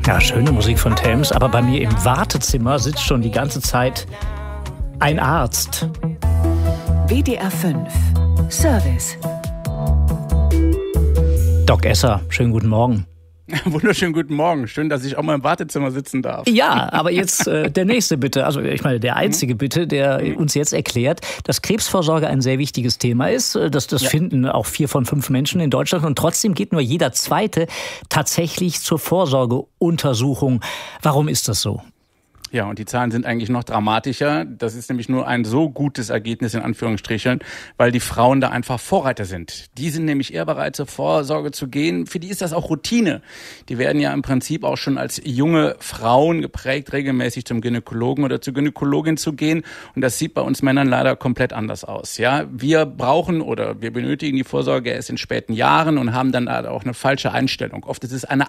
Ja, schöne Musik von Thames, aber bei mir im Wartezimmer sitzt schon die ganze Zeit ein Arzt. WDR 5 Service. Doc Esser, schönen guten Morgen. Wunderschönen guten Morgen. Schön, dass ich auch mal im Wartezimmer sitzen darf. Ja, aber jetzt der nächste bitte, also ich meine der einzige bitte, der uns jetzt erklärt, dass Krebsvorsorge ein sehr wichtiges Thema ist. Das finden auch 4 von 5 Menschen in Deutschland und trotzdem geht nur jeder Zweite tatsächlich zur Vorsorgeuntersuchung. Warum ist das so? Ja, und die Zahlen sind eigentlich noch dramatischer. Das ist nämlich nur ein so gutes Ergebnis in Anführungsstrichen, weil die Frauen da einfach Vorreiter sind. Die sind nämlich eher bereit, zur Vorsorge zu gehen. Für die ist das auch Routine. Die werden ja im Prinzip auch schon als junge Frauen geprägt, regelmäßig zum Gynäkologen oder zur Gynäkologin zu gehen. Und das sieht bei uns Männern leider komplett anders aus. Ja, wir brauchen oder wir benötigen die Vorsorge erst in späten Jahren und haben dann auch eine falsche Einstellung. Oft ist es eine